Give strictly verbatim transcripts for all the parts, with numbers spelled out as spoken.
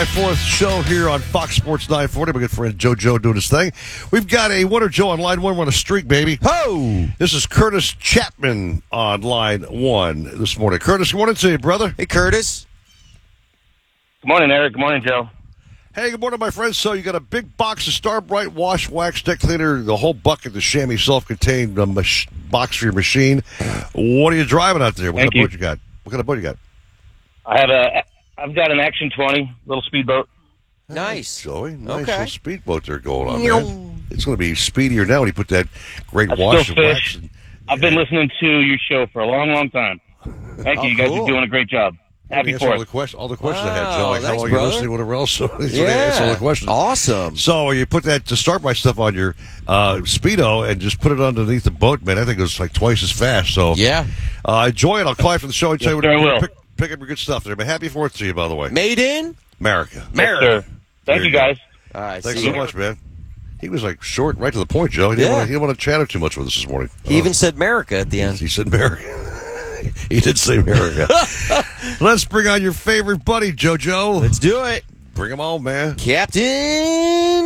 Fourth show here on Fox Sports nine forty. My good friend JoJo doing his thing. We've got a winner, Joe, on line one. We're on a streak, baby. Ho! This is Curtis Chapman on line one this morning. Curtis, good morning to you, brother. Hey, Curtis. Good morning, Eric. Good morning, Joe. Hey, good morning, my friend. So you got a big box of Starbright Wash Wax Deck Cleaner, the whole bucket, the chamois self-contained uh, mach- box for your machine. What are you driving out there? What Thank kind of you. boat you got? What kind of boat you got? I have a, I've got an Action twenty, little speedboat. Nice. Joey, nice Okay. little speedboat there going on, man. It's going to be speedier now when you put that great I wash still and wax. fish. And, I've been listening to your show for a long, long time. Thank Oh, you. You guys cool. are doing a great job. Happy answer all the Fourth. questions, all the questions I had, Wow, Joe. Like, how thanks, long are you brother. listening, whatever else. So, so Yeah. they answer all the questions. Awesome. So you put that to Starbright stuff on your uh, Speedo and just put it underneath the boat, man. I think it was like twice as fast. So Yeah. uh, enjoy it. I'll call you for the show and tell you Yes, sir, I what will. pick, pick up your good stuff there. But happy Fourth to you, by the way. Made in? America. Yes, sir. Thank There you, you go. guys. All right. Thanks see so ya. much, man. He was like short, right to the point, Joe. He didn't, Yeah. want, to, he didn't want to chatter too much with us this morning. He even said America at the end. He said America. He did say America. Let's bring on your favorite buddy, JoJo. Let's do it. Bring him on, man. Captain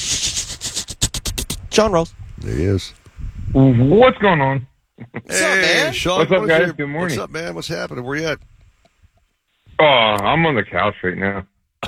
John Rose. There he is. What's going on? What's up, man? Sean, What's up, what is guys? your- Good morning. What's up, man? What's happening? Where you at? Oh, I'm on the couch right now.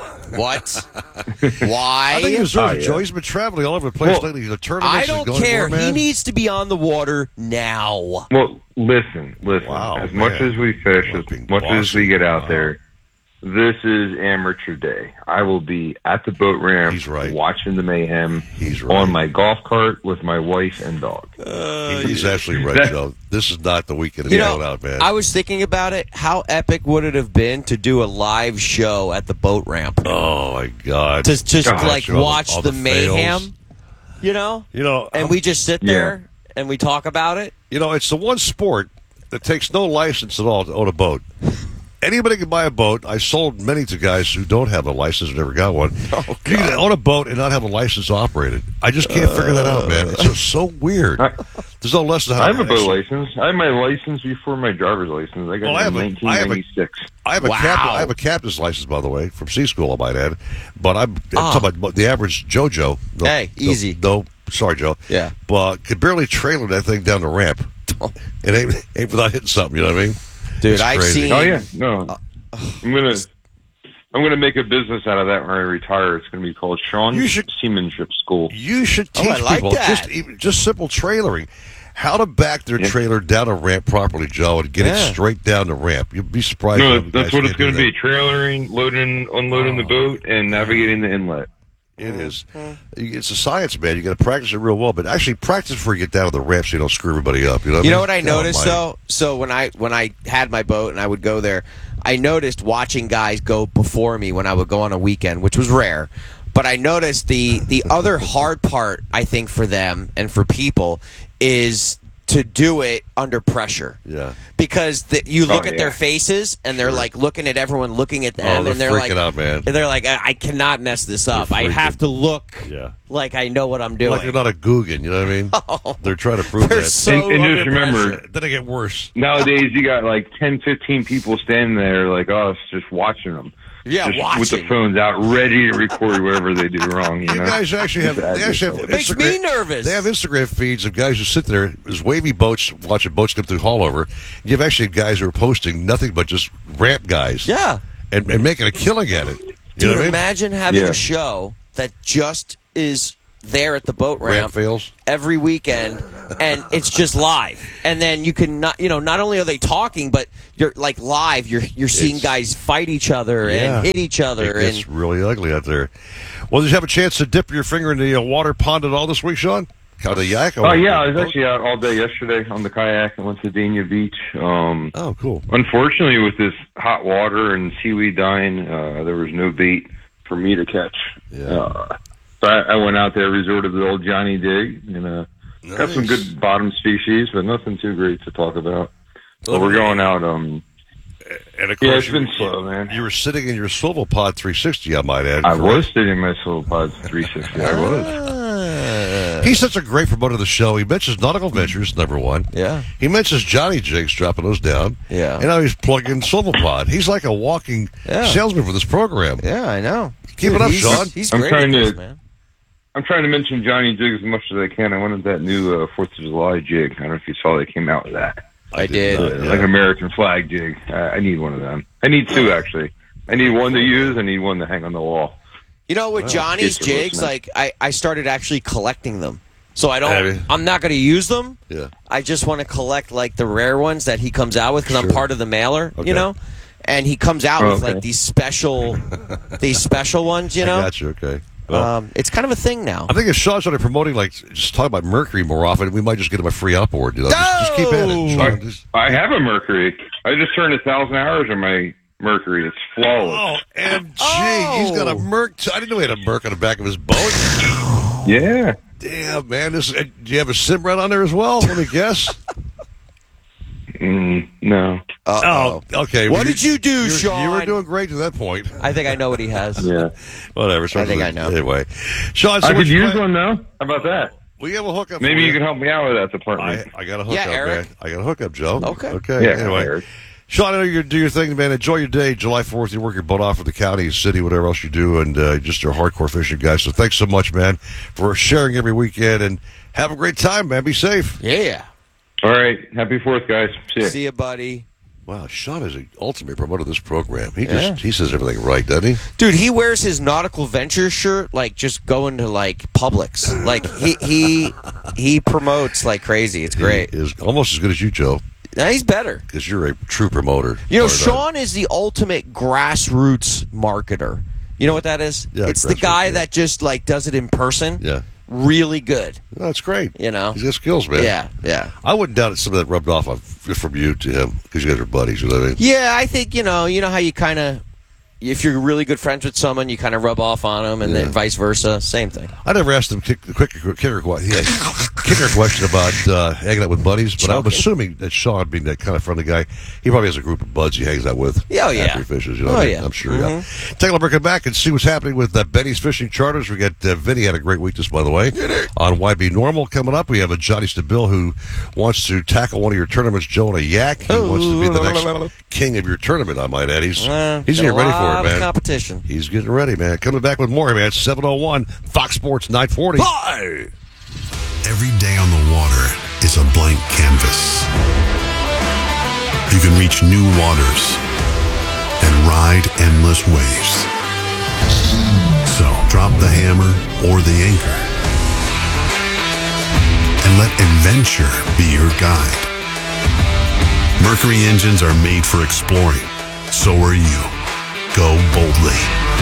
What? I think he Why? deserves Oh, it, yeah. Joe. He's been traveling all over the place Well, lately. The tournaments I is don't going care. more, He man. needs to be on the water now. Well, listen, listen. Wow, as much man. as we fish, Well, as being much as bossy. we get out Wow. there, this is amateur day. I will be at the boat ramp He's right. watching the mayhem He's right. on my golf cart with my wife and dog. Uh, He's actually right, That- Joe. This is not the weekend to You be know, going out, man. I was thinking about it. How epic would it have been to do a live show at the boat ramp? oh, my God. To just Gosh, like all the- watch all the, the fails. mayhem, you know? You know, And I'm- we just sit Yeah. there and we talk about it. You know, it's the one sport that takes no license at all to own a boat. Anybody can buy a boat. I sold many to guys who don't have a license, never got one. Oh, you can own a boat and not have a license to operate it. I just can't figure that out, man. It's just so weird. I- There's no lesson how I to have a boat actually- license. I have my license before my driver's license. I got Well, I it have in a- nineteen I have a- ninety-six. I have a Wow. captain, I have a captain's license, by the way, from C School, I might add. But I'm, I'm Ah. talking about the average JoJo. No, Hey, no- easy. No, sorry, Joe. Yeah. But could barely trailer that thing down the ramp. It ain't, ain't without hitting something, you know what I mean? Dude, It's I've crazy. seen. Oh yeah, no. I'm gonna I'm gonna make a business out of that when I retire. It's gonna be called Sean's You should- Seamanship School. You should teach Oh, I like people that. just even, just simple trailering, how to back their Yeah. trailer down a ramp properly, Joe, and get Yeah. it straight down the ramp. You'd be surprised. No, how that's guys what can't it's going do to be: that. trailering, loading, unloading the boat, and navigating the inlet. It is. It's a science, man. You got to practice it real well, but actually practice before you get down to the ramp so you don't screw everybody up. You know what, You I know mean? what I God noticed almighty. though? So when I when I had my boat and I would go there, I noticed watching guys go before me when I would go on a weekend, which was rare. But I noticed the the other hard part I think for them and for people is to do it under pressure. Yeah. Because the, you look Oh, at their yeah. faces and they're like looking at everyone looking at them Oh, they're and they're freaking like out, man. and they're like I, I cannot mess this up. I freaking- have to look Yeah. like I know what I'm doing. Like they're not a Guggen, you know what I mean? Oh. They're trying to prove They're that. so And- and just under remember- pressure. Then they get worse. Nowadays, you got like ten, fifteen people standing there like us, just watching them. Yeah, just with watching. the phones out, ready to record whatever they do wrong. You, You know? guys actually have, Just add they actually have yourself. It makes Instagram- me nervous. They have Instagram feeds of guys who sit there as wavy boats, watching boats come through Haulover. You have actually guys who are posting nothing but just ramp guys. Yeah. And, and making a killing at it. You Dude, know what I mean? imagine having Yeah. a show that just is there at the boat Ramp ramp fails. every weekend and it's just live. And then you can not you know, not only are they talking, but you're like live, you're you're seeing It's- guys fight each other Yeah. and hit each other It gets and really ugly out there. Well, did you have a chance to dip your finger in the uh, water pond at all this week, Sean? Caught a yak? Oh yeah, I was actually out all day yesterday on the kayak and went to Dania Beach. Um, Oh, cool. unfortunately, with this hot water and seaweed dying, uh, there was no bait for me to catch. Yeah. Uh, so I, I went out there, resorted to the old Johnny Dig, and uh, got some Nice. good bottom species, but nothing too great to talk about. So we're going out. Um, And of yeah, course, it's been you, slow, man. you were sitting in your swivel pod three sixty, I might add. I correct? was sitting in my Soul Pod three sixty. I was. Ah. Uh, He's such a great promoter of the show. He mentions Nautical Ventures, number one. Yeah. He mentions Johnny Jigs, dropping those down. Yeah. And now he's plugging Silverpod. He's like a walking Yeah. salesman for this program. Yeah, I know. Keep Dude, it up, he's, Sean. He's I'm great trying at to- this, man. I'm trying to mention Johnny Jig as much as I can. I wanted that new uh, Fourth of July jig. I don't know if you saw they came out with that. I did. not, Uh, yeah. Like American flag jig. Uh, I need one of them. I need two, actually. I need one to use. I need one to hang on the wall. You know, with Johnny's kids are jigs, listening. like I, I started actually collecting them. So I Have you? don't. I'm not going to use them. Yeah. I just want to collect like the rare ones that he comes out with because I'm Sure. part of the mailer. Okay. You know, and he comes out Oh, with okay. like these special, these special ones. You I know, got you. Okay. Well, um, it's kind of a thing now. I think if Sean started promoting, like, just talking about Mercury more often, we might just get him a free outboard. You know, just, just keep at it. Sean. I, Just- I have a Mercury. I just turned a thousand hours on my Mercury. It's flawless. Oh, M G. Oh. He's got a Merc. T- I didn't know he had a Merc on the back of his boat. Yeah. Damn, man. This, uh, do you have a Simrat on there as well? Let me guess. Mm, no. Uh-oh. Oh, okay. What did you do, you're- Sean? You were doing great to that point. I think I know what he has. Yeah. Whatever. I think I know. Anyway. Sean, so I what could you use play- one, though. How about that? We have a hookup. Maybe for you can help me out with that department. I, I got a hookup, Yeah, Eric. man. I got a hookup, Joe. Okay. Okay. Yeah, Anyway. Eric. Sean, I know you do your thing, man. Enjoy your day. July fourth, you work your butt off for the county, city, whatever else you do, and uh, just your hardcore fishing guy. So thanks so much, man, for sharing every weekend, and have a great time, man. Be safe. Yeah. All right. Happy Fourth, guys. See ya. See you, buddy. Wow, Sean is the ultimate promoter of this program. He Yeah. just he says everything right, doesn't he? Dude, he wears his Nautical Ventures shirt like just going to like Publix. Like he he he promotes like crazy. It's great. He is almost as good as you, Joe, Now he's better. because you're a true promoter. You know, Or, uh, Sean is the ultimate grassroots marketer. You know what that is? Yeah, it's the grassroots, guy yeah. that just like does it in person. Yeah. Really good. That's great. You know? He's got skills, man. Yeah, yeah. I wouldn't doubt that some of that rubbed off on, from you to him, because you guys are buddies, you know what I mean? Yeah, I think, you know, you know how you kind of, if you're really good friends with someone, you kind of rub off on them, and Yeah. then vice versa. Same thing. I never asked him kick, quick, kicker, yeah, kicker question about uh, hanging out with buddies, but I'm Joking. assuming that Sean, being that kind of friendly guy, he probably has a group of buds he hangs out with. Yeah, oh, yeah. After he fishes, you know Oh, what I mean? yeah. I'm sure, yeah. Take a look at back and see what's happening with uh, Benny's Fishing Charters. We got uh, Vinny had a great week this, by the way, on Y B Normal coming up. We have a Johnny Stabile who wants to tackle one of your tournaments, Joe, and a yak. He wants to be the next king of your tournament, I might add. He's, Uh, he's got getting a ready for lot it, of man. competition. He's getting ready, man. Coming back with more, man. seven oh one, Fox Sports nine forty. Bye! Every day on the water is a blank canvas. You can reach new waters and ride endless waves. So drop the hammer or the anchor and let adventure be your guide. Mercury engines are made for exploring. So are you. Go boldly.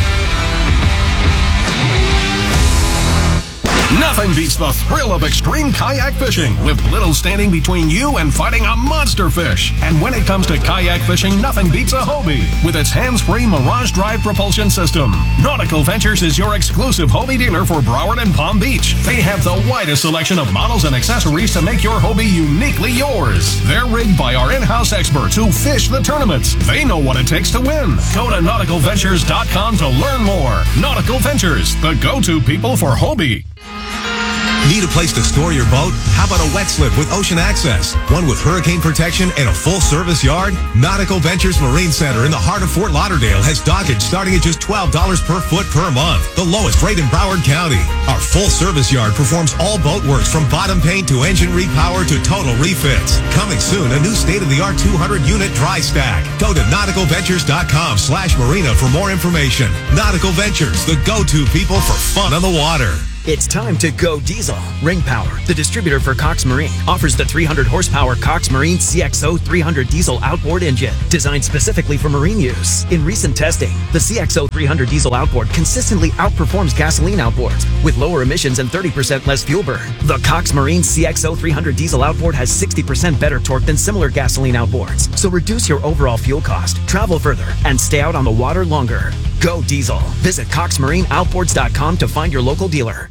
Nothing beats the thrill of extreme kayak fishing, with little standing between you and fighting a monster fish. And when it comes to kayak fishing, nothing beats a Hobie with its hands-free Mirage Drive propulsion system. Nautical Ventures is your exclusive Hobie dealer for Broward and Palm Beach. They have the widest selection of models and accessories to make your Hobie uniquely yours. They're rigged by our in-house experts who fish the tournaments. They know what it takes to win. Go to nautical ventures dot com to learn more. Nautical Ventures, the go-to people for Hobie. Need a place to store your boat? How about a wet slip with Ocean Access? One with hurricane protection and a full-service yard? Nautical Ventures Marine Center in the heart of Fort Lauderdale has dockage starting at just twelve dollars per foot per month, the lowest rate in Broward County. Our full-service yard performs all boat works from bottom paint to engine repower to total refits. Coming soon, a new state-of-the-art two hundred unit dry stack. Go to nautical ventures dot com slash marina for more information. Nautical Ventures, the go-to people for fun on the water. It's time to go diesel. Ring Power, the distributor for Cox Marine, offers the three hundred horsepower Cox Marine C X O three hundred diesel outboard engine, designed specifically for marine use. In recent testing, the C X O three hundred diesel outboard consistently outperforms gasoline outboards with lower emissions and thirty percent less fuel burn. The Cox Marine C X O three hundred diesel outboard has sixty percent better torque than similar gasoline outboards. So reduce your overall fuel cost, travel further, and stay out on the water longer. Go diesel. Visit cox marine outboards dot com to find your local dealer.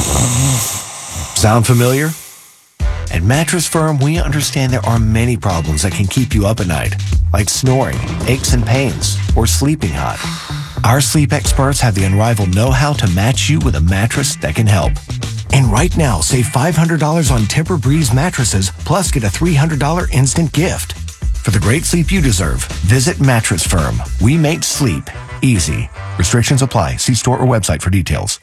Sound familiar? At Mattress Firm, we understand there are many problems that can keep you up at night, like snoring, aches and pains, or sleeping hot. Our sleep experts have the unrivaled know-how to match you with a mattress that can help. And right now, save five hundred dollars on Tempur-Breeze mattresses, plus get a three hundred dollars instant gift. For the great sleep you deserve, visit Mattress Firm. We make sleep easy. Restrictions apply. See store or website for details.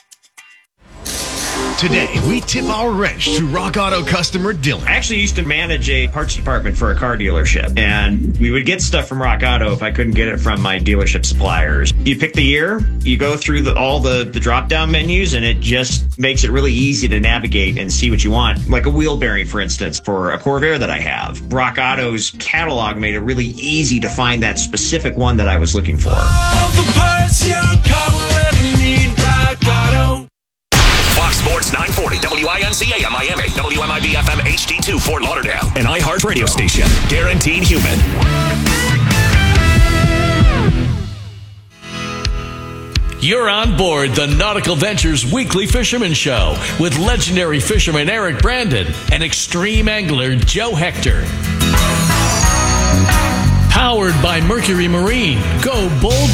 Today, we tip our wrench to Rock Auto customer Dylan. I actually used to manage a parts department for a car dealership, and we would get stuff from Rock Auto if I couldn't get it from my dealership suppliers. You pick the year, you go through the, all the, the drop-down menus, and it just makes it really easy to navigate and see what you want. Like a wheel bearing, for instance, for a Corvair that I have. Rock Auto's catalog made it really easy to find that specific one that I was looking for. All the parts your car will ever need, Rock Auto. Fox Sports nine forty, W I N C A M Miami, W M I B F M H D two Fort Lauderdale, an iHeart radio station, guaranteed human. You're on board the Nautical Ventures Weekly Fisherman Show with legendary fisherman Eric Brandon and extreme angler Joe Hector. Powered by Mercury Marine. Go bold